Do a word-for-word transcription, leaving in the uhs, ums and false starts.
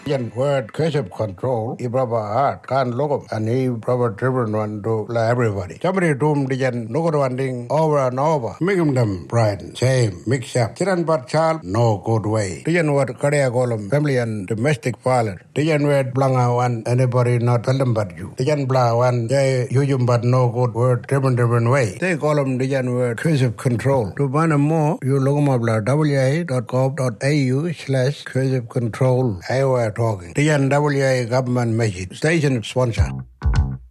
Yan word coercive control, i proper art, can look and he proper driven one to everybody. Somebody doom the yan look one thing over and over. Make them pride, shame, mix up. Chiran but child, no good way. The yan word career column, family and domestic violence. The yan word blanga one, anybody not tell them but you. The yan blah one, they use but no good word driven driven way. They call them the yan word coercive control. To find more, you look them up like w a dot gov dot a u slash coercive control. I were talking. The N W A government message. Station sponsor.